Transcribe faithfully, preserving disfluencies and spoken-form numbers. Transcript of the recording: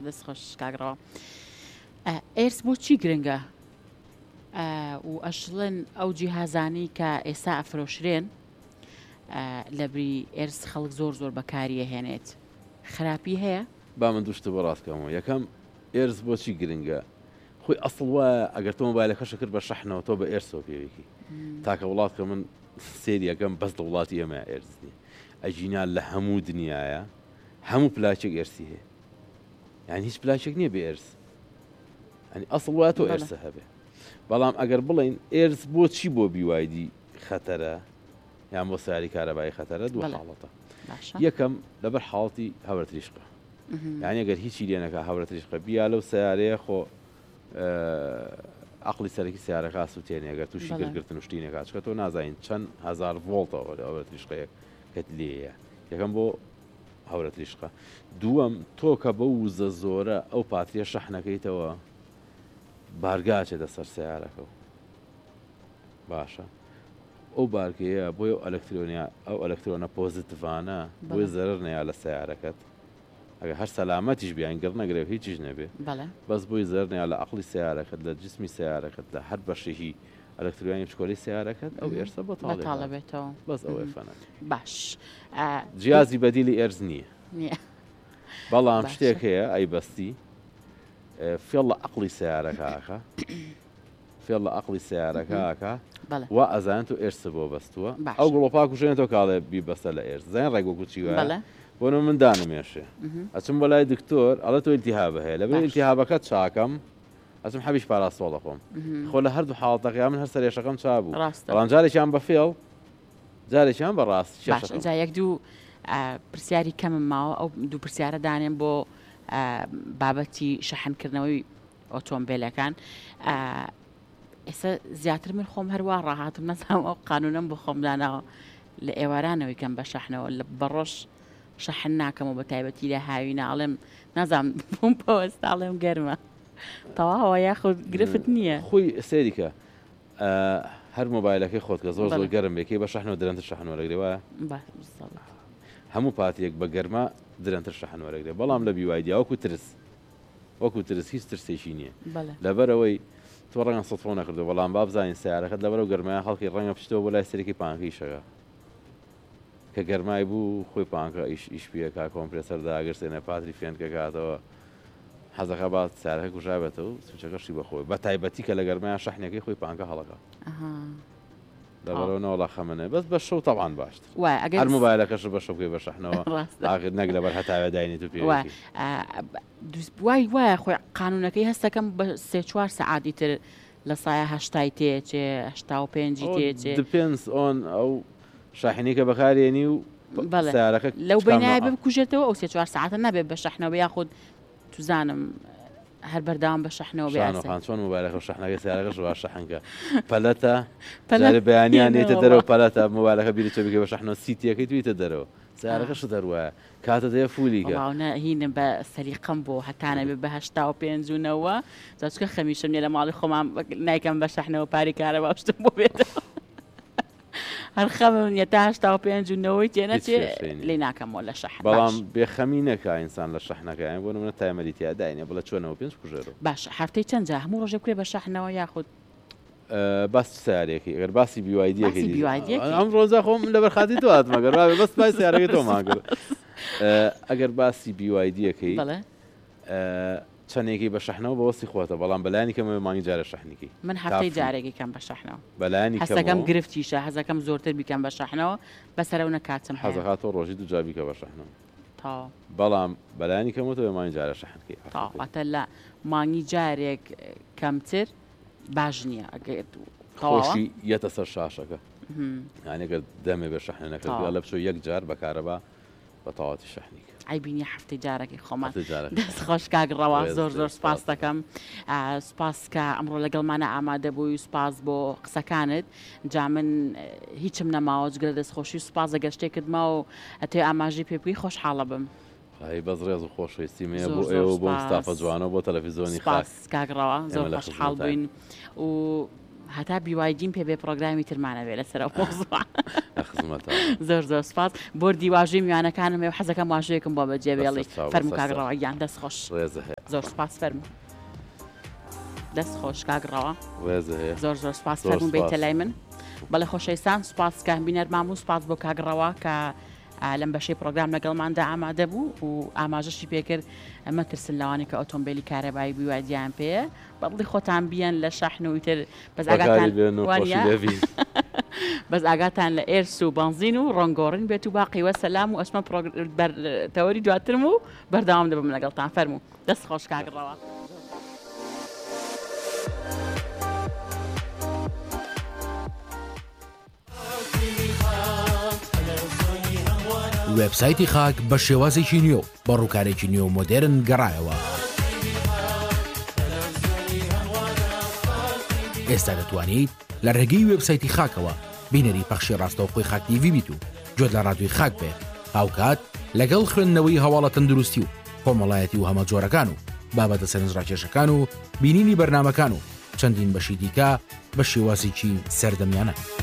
دەست خۆش کاگڕەوە ئێرس بۆچی گرنگە و ئەشڵێن ئەو جیهازانی کە ئێستا ئەفرۆشرێن لە بری ئێرس خەڵک زۆر زۆر بەکاریە هێنێت خراپی هەیە با من دوشتە بە ڕاستکەمەوە یەکەم ئێرس بۆچی گرنگە خۆی ئەسڵ وایە ئەگەر تۆ مۆبایلەکەشە کرد بە شەحنەوە تۆ بە ئێرسەوە پێوێکی تاکە وڵات کە من سێریەکەم بەس لە وڵاتی ئێمە ئێرزنی ئەجینال لە هەموو دنیاە هەموو پلاچێک ئێرسی هەیە یعنی هیچ پلاچێک نییە بێ ئێرس ئەنی ئەسڵ وایە تۆ ئێرسە هەبێ بەڵام ئەگەر بڵین ئێرس بۆچی بۆ بیوایدی خەتەرە یان بۆ سیاری کارەبایی خەتەرە دوو حاڵەتە یەکەم لەبەر حاڵەتی هەورە تریشقە یعنی ئەگەر هیچی لێ نەکا هەورە تریشقە بیا لەو سیارەیە خۆ عقلی سەرەکی سیارەکە سووتێنێ ئەگەر تووشی گرگرتن شتینێکا چکە تۆ نازانین چەند هەزار ڤۆڵتەوە لە هەورە تریشقەیەک کەت لێیە یەکەم بۆ هەورە تریشقە دووەم تۆ کە بە وزە زۆرە ئەو پاتریە شەحنەکەیتەوە بارگاچێتە سەر سیارەکە و باشە ئەو بارکەیە بۆی ئەو ئەلکترۆنیا ئەو ئەلکترۆنە پۆزیتیڤانە بۆی زەرر نەیە لە سیارەکەت ئەگەر هەر سەلامەتیش بیان گەڕ نەگرێت هیچیش نەبێ بەس بۆی زەرر نەیە لە عەقڵی سیارەکەت لە جسمی سیارەکەت لە هەر بەشێکی ئەلکترۆنی پشکۆلی سیارەکەت ئەو ئێرسە بەتاڵە بێتەوە بەس ئەوەی فەنەت باش جیازی بەدیلی ئێرز نییە بەڵام شتێک هەیە ئەی بەستی فێڵ لە عەقڵی سیارەکەکە فێڵ لە عەقڵی سیارەکەکە وا ئەزانێت و ئێرسە بۆ بەستووە ئەو گڵۆپاک و ژێنێتەوە کاڵێ بیبەستە لە ئێرز زین ڕێگوگوچی وایە بۆ من دانمێشێ ئەچم بۆ لای دکتۆر ئەڵە تۆ ئیلتیهابە هەیە لەبەر ئیلتیهابەکەت چاکەم ئەچم حەبیش پاراستۆڵە خۆم خۆ لە هەردوو حاڵەتەکەیان من هەر سەرێشەکەم چابوو بەڵام جارێکیان بە فێڵ جارێکیان بەڕاست جا یەک دوو پرسیاری کەمم ماوە ئەو دوو پرسیارە دانێن بۆ بابەتی شەحنکردنەوەی ئۆتۆمبیلەکان ئێستا زیاتر من خۆم هەروە ڕاهاتم نەزانم ئەو قانونم بۆ خۆم داناوە لە ئێوارانەوەی کەم بە شەحنەوە لە بەڕۆژ شەحن ناکەم و بە تایبەتی لە هاوی ناڵێم نازانم بووم پەوەستاڵێم گەرمە تەواوە یاخود گرفت نییە خۆی سێریکە هەر مۆبایلەکەی خۆت کە زۆر زۆر گەرم بێکی بە شەحنەوە درەنتر شەحن وەرەگرێوە هەموو پاتێک بە گەرمە درەنتر شەحن وەرەگرێ بەڵام لە بیوایدیا وەکو ترس وەکو ترس هیچ ترسێکی نییە لەبەرەوەی تۆ ڕەنگە سەڵفۆ نەکردو بەڵام با بزانین سیارەکەت لەبەرە و گەرمایە خەڵکی ڕەنگە پشتەوە بۆ لای سەرێکی پانکەی شەکە کە گەرمای بوو خۆی پانکە ئیش پێکا کۆمپرسەر داگرسێنە پاتری فێنکە کاتەوە حەزەکە با سیارەکە کوژابێتەوە سوچەکەشی بەخۆی بە تایبەتی کە لە گەرمایە شەحنەکەی خۆی پانکە هەڵەکە لەبەرەوەنەوە خەمەنێ بەس بە شەو تەوان باشتر هەر مۆبایلەکەش بە شەوکەی بە شەحنەوە نەک لەبەر هەتاوێ داینێت و پێ وای وایە خۆی قانونەکەی هەستەکەم بە سێ چوار سەعاتی تر لە سایە هەشتای تێچێ هەشتا و پێنجی تێچێ دپێنس ئۆن ئەو شاحنێکە بەکارێنی و سیارەکە لەو بینای بکوژێتەوە ئەو سێ چوار سەعاتە نەبێت بە شەحنەوە یاخود توزانم هەر بەردەوام بە شەحنەوە بێ چۆن مۆبایلەکە شەحنەکەی سیارەکەش وا شەحنکە پەلەتە بەیانیان نێتە دەرەوە پەلەتە مۆبایلەکە بیری تۆ بکە بە شەحنەوە سیتیەکەی تویتە دەرەوە سیارەکەش دەروایە کاتە دەیە فولیکە هینە بە سەریقەم بۆ هەتانە بێ بە هەشتا و پێنجونەوە جاچکە خەمیشم لێ لە ماڵی خۆمان نایکەم بە شەحنەوە پاری کارە باشتم بۆ بێتەوە هەر خەمم نیە تا هەشتا و پێنجونەوەی تێنەچێ لێ ناکەمەوە لە شەحن بەڵام بێخەمی نەکە ئینسان لە شەحنەکەیان بۆ منە تایمەریتیا داینێ بڵە چۆنەوە پێنج کوژێرەوە باش هەفتەی چەند جا هەموو ڕۆژێ بکرێ بە شەحنەوە یاخود باس سیارێکی ئەگەر باسی بیوایدیەکەی ئەم ڕۆزە خۆم لەبەر خاتی تۆ هاتمەگەر بەس پای سیارەکەی تۆ ماگەر ئەگەر باسی بیوایدیەکەی چەندێکی بە شەحنەوە بەوەستی خۆتە بەڵام بەلایانی کەمەوە مانگی جارە شەحنێکی من هەفتەی جارێکی کەم بە شەحنەوە بەلایانی هەستەکەم گرفتیشە هەزەکەم زۆرتر بیکەم بە شەحنەوە بەسەرەوە نەکاتم حەزەکاتەوە ڕۆژی دوو جا بیکە بە شەحنەوە تا بەڵام بەلایانی کەمەوە مانگی جارە شەحنەکەی تاواتە لە مانگی جارێک کەمتر باش نییە خۆشی یەتە سەر شاشەکە یانێگە دەمێ بە شەحنە نەکردووە لە بچۆ یەک جار بەکارەبا بە تەواتی شەحنیکە ئایبینی هەفتەی جارێکی خۆمان دەست خۆش کاگڕەوە زۆر زۆر سپاس دەکەم سپاس کە ئەمڕۆ لەگەڵمانە ئامادە بووی سپاس بۆ قسەکانت جا من هیچم نەماوە جگەرە دەستخۆشی و سپاس ئەگەر شتێکت ما و ئەتێ ئاماژەی پێ بکەی خۆشحاڵە بم بەس ڕێز و خۆشەویستی مێ بۆ ئێوە بۆ مستافە جوانەوە بۆ تەلەڤیزۆنی خاص کاگڕەوە زۆر خۆشحاڵ بووین و هەتا بیواجیم پێ بێ پرۆگرامی ترمانەوێ لەسەر مۆزوع زۆر زۆر زۆر سپاس بۆ دیواژەی میوانەکانم ێ حەزەکەم واژەیەکم بۆ بەجێبێڵی فەرمو کاگڕەوەیان دەست خۆش زۆر سپاس فەرمو دەست خۆش کاگڕەوە زۆر زۆر سپاس فەرمو بێتە لای من بەڵێ خۆشەویستان سپاس کە بینەرمان و سپاس بۆ کاگڕەوە کە لەم بەشەی پرۆگرام لەگەڵماندا ئامادە بوو و ئاماژەشی پێکرد ئەمە ترسن لەوانی کە ئۆتۆمبیلی کارەبایی بیوادیان پێە بەڵی خۆتان بیان لە شاحنەوەی تر بەس بەس ئاگاتان لە ئێرس و بنزین و ڕۆنگۆڕین بێت و باقیوە سەلام و ئەسمە تەوەری دواترم و بەردەوام دەبم لەگەڵتان فەرموو دەست خۆش کاگڕەوە. وێبسایتی خاک بە شێوازێکی نیۆ بە ڕووکارێکی نیۆ مۆدێرن گەڕایەوە. ئێستا دەتوانیت لە ڕێگەی وێبسایتی خاکەوە بینەری پەخشی ڕاستەوخۆی خاک تیڤی بیت و جۆت لە ڕادیۆی خاک بێ هاوکات لەگەڵ خوێندنەوەی هەواڵە تەندروستی و کۆمەڵایەتی و هەمە جۆرەکان و بابەتە سەرنجڕاکێشەکان و بینینی بەرنامەکان و چەندین بەشی دیکە بە شێوازێکی سەردەمیانە.